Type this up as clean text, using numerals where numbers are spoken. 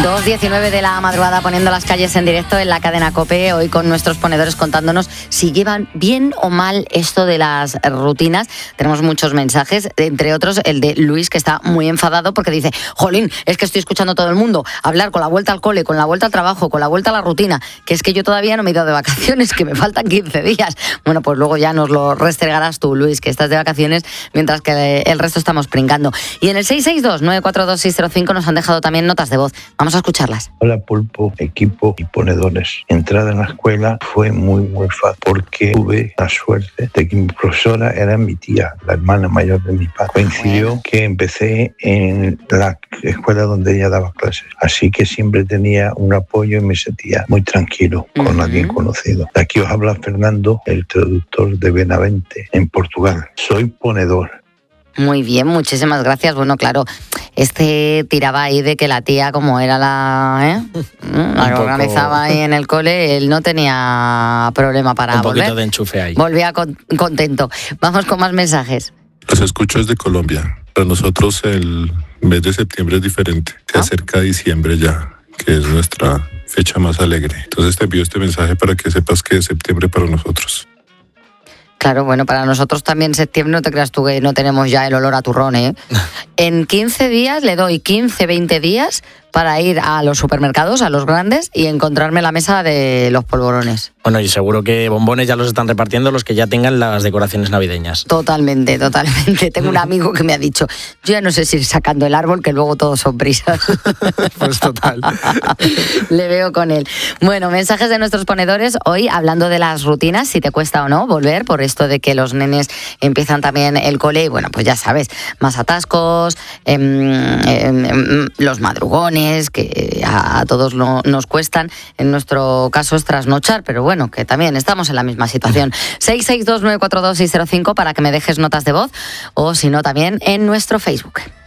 2:19 de la madrugada, poniendo las calles en directo en la cadena COPE, hoy con nuestros ponedores contándonos si llevan bien o mal esto de las rutinas. Tenemos muchos mensajes, entre otros el de Luis, que está muy enfadado porque dice: jolín, es que estoy escuchando a todo el mundo hablar con la vuelta al cole, con la vuelta al trabajo, con la vuelta a la rutina, que es que yo todavía no me he ido de vacaciones, que me faltan 15 días. Bueno, pues luego ya nos lo restregarás tú, Luis, que estás de vacaciones, mientras que el resto estamos pringando. Y en el 662-942-605 nos han dejado también notas de voz. Vamos a escucharlas. Hola, Pulpo, equipo y ponedores. Entrada en la escuela fue muy fácil porque tuve la suerte de que mi profesora era mi tía, la hermana mayor de mi padre. Coincidió que empecé en la escuela donde ella daba clases, así que siempre tenía un apoyo y me sentía muy tranquilo con alguien conocido. Aquí os habla Fernando, el traductor de Benavente en Portugal. Soy ponedor. Muy bien, muchísimas gracias. Bueno, claro, tiraba ahí de que la tía, como era la que organizaba ahí en el cole, él no tenía problema para volver. Un poquito de enchufe ahí. Volvía contento. Vamos con más mensajes. Los escucho desde Colombia. Para nosotros el mes de septiembre es diferente. Se acerca diciembre ya, que es nuestra fecha más alegre. Entonces te envío este mensaje para que sepas que es septiembre para nosotros. Claro, bueno, para nosotros también septiembre, no te creas tú que no tenemos ya el olor a turrón, ¿eh? En 15 días le doy 15, 20 días para ir a los supermercados, a los grandes, y encontrarme la mesa de los polvorones. Bueno, y seguro que bombones ya los están repartiendo los que ya tengan las decoraciones navideñas. Totalmente. Tengo un amigo que me ha dicho: yo ya no sé si ir sacando el árbol, que luego todos son prisas. Pues total. Le veo con él. Bueno, mensajes de nuestros ponedores hoy hablando de las rutinas, si te cuesta o no volver, por esto de que los nenes empiezan también el cole y bueno, pues ya sabes, más atascos, los madrugones, que a todos nos cuestan. En nuestro caso es trasnochar, pero bueno, que también estamos en la misma situación. 662-942-605 para que me dejes notas de voz, o si no también en nuestro Facebook.